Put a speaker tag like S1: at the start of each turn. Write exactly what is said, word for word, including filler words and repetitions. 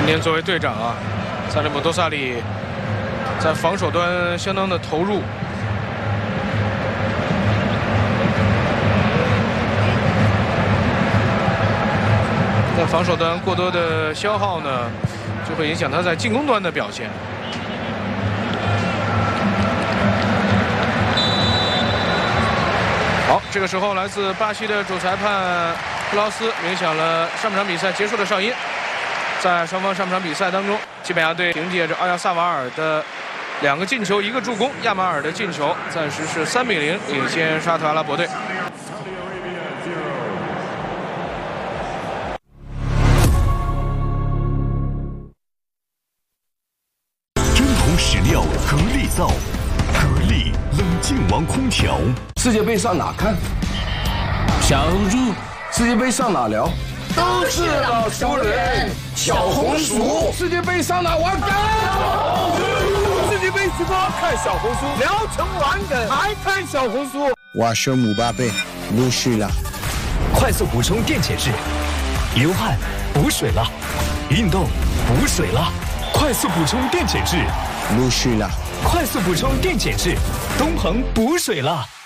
S1: 年作为队长啊，萨利姆多萨里在防守端相当的投入。在防守端过多的消耗呢，就会影响他在进攻端的表现。好，这个时候来自巴西的主裁判克劳斯鸣响了上半场比赛结束的哨音。在双方上半场比赛当中，西班牙队凭借着奥亚萨瓦尔的两个进球、一个助攻，亚马尔的进球，暂时是三比零领先沙特阿拉伯队。
S2: 史料格力造，格力冷静王空调。
S3: 世界杯上哪看？小红书。世界杯上哪聊？都是老熟人。小红书。世界杯上哪玩梗？世界杯直播看小红书，聊成玩梗还看小红书。
S4: 我是姆巴佩，不是了。
S2: 快速补充电解质，流汗补水了，运动补水了，快速补充电解质。
S4: 不是了，
S2: 快速补充电解质，东恒补水了。